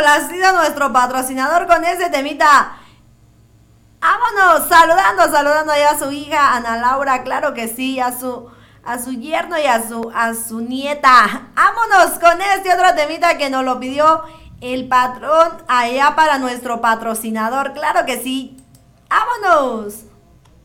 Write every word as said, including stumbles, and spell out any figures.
complacido a nuestro patrocinador con ese temita. Vámonos, saludando, saludando ya a su hija Ana Laura, claro que sí, a su, a su yerno y a su, a su nieta. Vámonos con este otro temita que nos lo pidió el patrón allá para nuestro patrocinador, claro que sí. Vámonos.